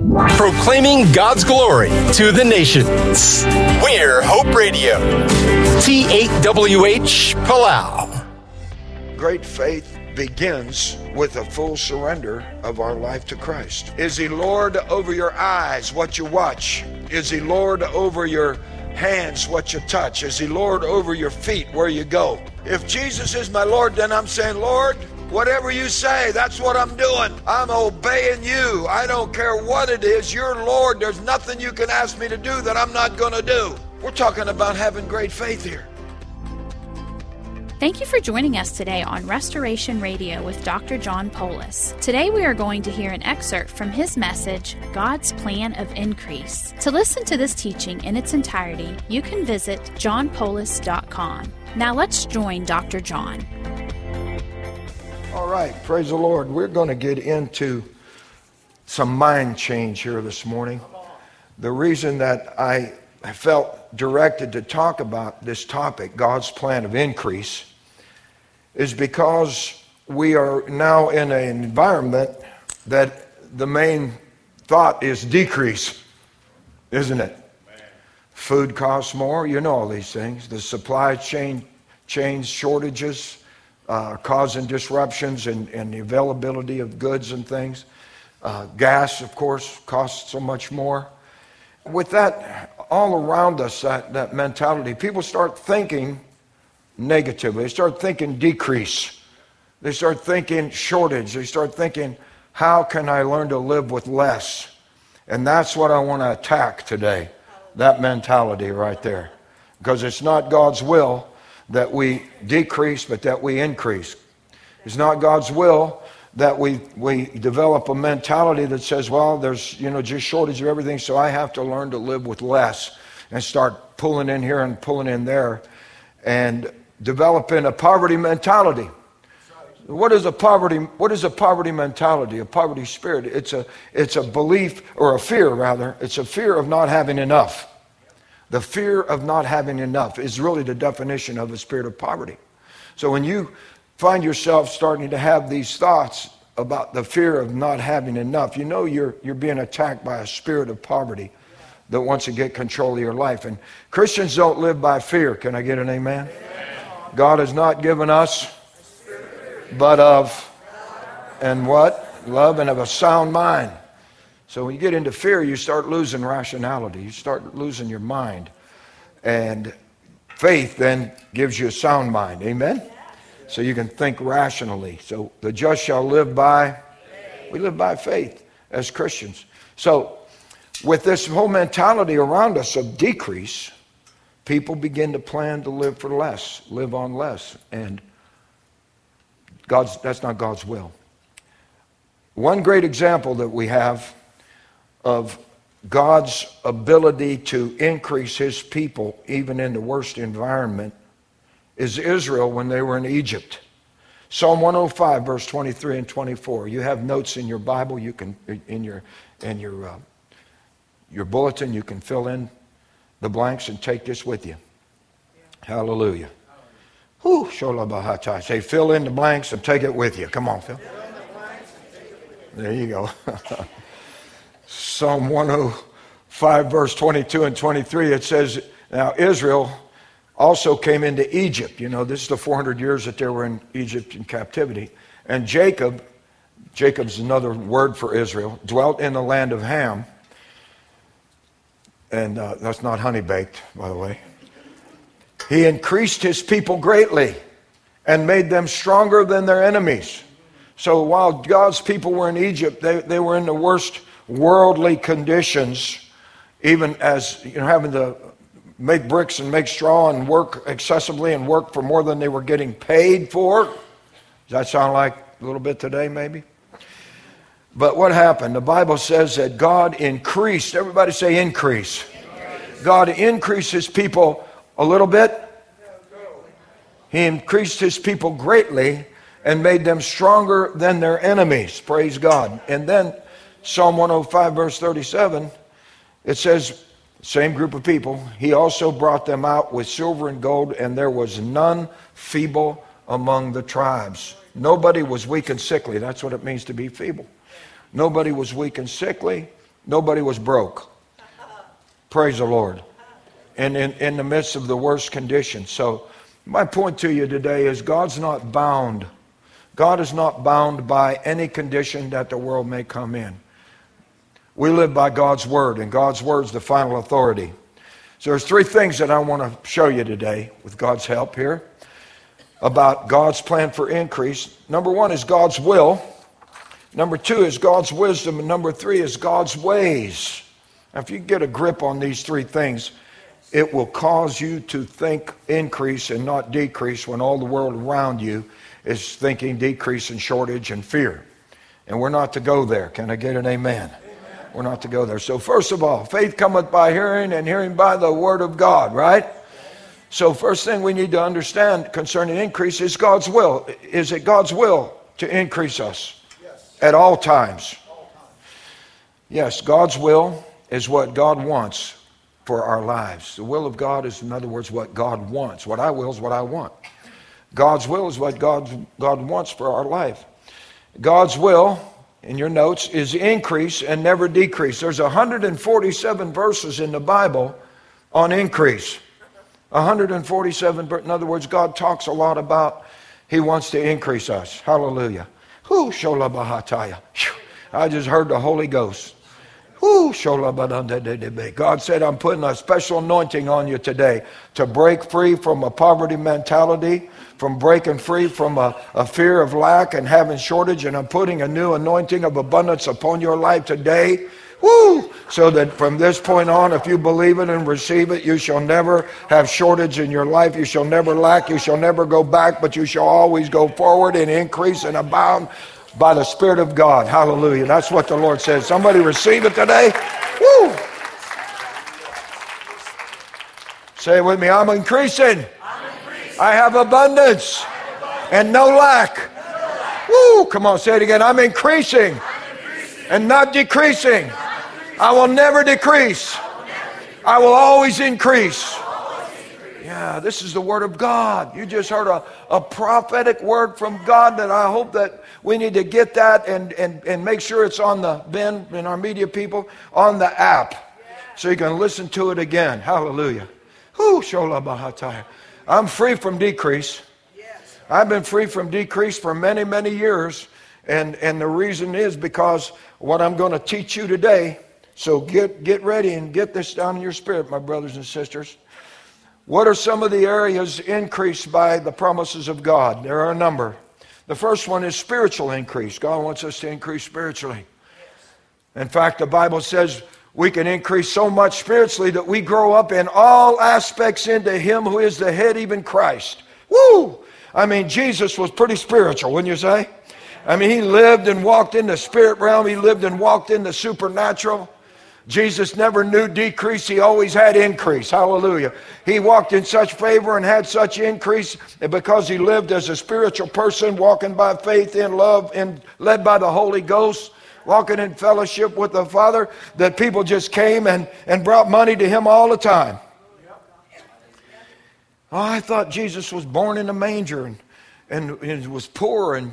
Proclaiming God's glory to the nations. We're Hope Radio. T8WH Palau. Great faith begins with a full surrender of our life to Christ. Is He Lord over your eyes, what you watch? Is He Lord over your hands, what you touch? Is He Lord over your feet, where you go? If Jesus is my Lord, then I'm saying, Lord, whatever you say, that's what I'm doing. I'm obeying you. I don't care what it is. You're Lord. There's nothing you can ask me to do that I'm not going to do. We're talking about having great faith here. Thank you for joining us today on Restoration Radio with Dr. John Poulos. Today we are going to hear an excerpt from his message, God's Plan of Increase. To listen to this teaching in its entirety, you can visit johnpoulos.com. Now let's join Dr. John. All right, praise the Lord. We're going to get into some mind change here this morning. The reason that I felt directed to talk about this topic, God's plan of increase, is because we are now in an environment that the main thought is decrease, isn't it? Food costs more, you know all these things. The supply chain shortages causing disruptions in the availability of goods and things. Gas, of course, costs so much more. With that all around us, that mentality, people start thinking negatively. They start thinking decrease. They start thinking shortage. They start thinking, how can I learn to live with less? And that's what I want to attack today, that mentality right there. Because it's not God's will that we decrease, but that we increase. It's not God's will that we develop a mentality that says, well, there's just shortage of everything, so I have to learn to live with less and start pulling in here and pulling in there and developing a poverty mentality. What is a poverty mentality? A poverty spirit. It's a belief, or a fear rather. It's a fear of not having enough. The fear of not having enough is really the definition of a spirit of poverty. So when you find yourself starting to have these thoughts about the fear of not having enough, you know you're being attacked by a spirit of poverty that wants to get control of your life. And Christians don't live by fear. Can I get an amen? God has not given us but of, and what? Love, and of a sound mind. So when you get into fear, you start losing rationality. You start losing your mind. And faith then gives you a sound mind. Amen? So you can think rationally. So the just shall live by, we live by faith as Christians. So with this whole mentality around us of decrease, people begin to plan to live for less, live on less. And that's not God's will. One great example that we have of God's ability to increase His people even in the worst environment is Israel when they were in Egypt. Psalm 105, verse 23 and 24. You have notes in your Bible. You can in your bulletin. You can fill in the blanks and take this with you. Hallelujah. Whew, sholabahata. Say, fill in the blanks and take it with you. Come on, Phil. There you go. Psalm 105, verse 22 and 23, it says, now Israel also came into Egypt. You know, this is the 400 years that they were in Egypt in captivity. And Jacob's another word for Israel, dwelt in the land of Ham. And that's not honey baked, by the way. He increased his people greatly and made them stronger than their enemies. So while God's people were in Egypt, they were in the worst worldly conditions, even as having to make bricks and make straw and work excessively and work for more than they were getting paid for. Does that sound like a little bit today, maybe? But what happened? The Bible says that God increased. Everybody say increase. God increased His people a little bit. He increased His people greatly and made them stronger than their enemies. Praise God. And then Psalm 105, verse 37, it says, same group of people, He also brought them out with silver and gold, and there was none feeble among the tribes. Nobody was weak and sickly. That's what it means to be feeble. Nobody was weak and sickly. Nobody was broke. Praise the Lord. And in the midst of the worst conditions. So my point to you today is God's not bound. God is not bound by any condition that the world may come in. We live by God's Word, and God's Word is the final authority. So there's three things that I want to show you today with God's help here about God's plan for increase. Number one is God's will. Number two is God's wisdom. And number three is God's ways. Now, if you get a grip on these three things, it will cause you to think increase and not decrease when all the world around you is thinking decrease and shortage and fear. And we're not to go there. Can I get an amen? We're not to go there. So first of all, faith cometh by hearing, and hearing by the word of God, right? So first thing we need to understand concerning increase is God's will. Is it God's will to increase us? Yes. At all times? Yes, God's will is what God wants for our lives. The will of God is, in other words, what God wants. What I will is what I want. God's will is what God wants for our life. God's will, in your notes, is increase and never decrease. There's 147 verses in the Bible on increase. 147, in other words, God talks a lot about He wants to increase us. Hallelujah. Whoo, shola bahataya. I just heard the Holy Ghost. Whoo, shola badandadebe. God said, I'm putting a special anointing on you today to break free from a poverty mentality, from breaking free from a fear of lack and having shortage, and I'm putting a new anointing of abundance upon your life today. Woo! So that from this point on, if you believe it and receive it, you shall never have shortage in your life. You shall never lack. You shall never go back, but you shall always go forward and increase and abound by the Spirit of God. Hallelujah. That's what the Lord says. Somebody receive it today. Woo! Say it with me. I'm increasing. I have abundance and no lack. Woo! Come on, say it again. I'm increasing and not decreasing. I will never decrease. I will always increase. Yeah, this is the word of God. You just heard a prophetic word from God that I hope that we need to get that and make sure it's on the bin and our media people on the app so you can listen to it again. Hallelujah. Whoo, shola bahataya. I'm free from decrease. I've been free from decrease for many, many years. And the reason is because what I'm going to teach you today. So get ready and get this down in your spirit, my brothers and sisters. What are some of the areas increased by the promises of God? There are a number. The first one is spiritual increase. God wants us to increase spiritually. In fact, the Bible says we can increase so much spiritually that we grow up in all aspects into Him who is the head, even Christ. Woo! I mean, Jesus was pretty spiritual, wouldn't you say? I mean, He lived and walked in the spirit realm. He lived and walked in the supernatural. Jesus never knew decrease. He always had increase. Hallelujah. He walked in such favor and had such increase because He lived as a spiritual person, walking by faith in love and led by the Holy Ghost, walking in fellowship with the Father, that people just came and brought money to Him all the time. Oh, I thought Jesus was born in a manger and was poor and